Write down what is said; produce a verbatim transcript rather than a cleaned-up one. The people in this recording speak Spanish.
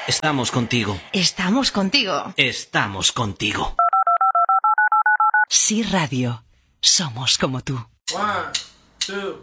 Estamos contigo. Estamos contigo. Estamos contigo. Sí Radio. Somos como tú. One, two.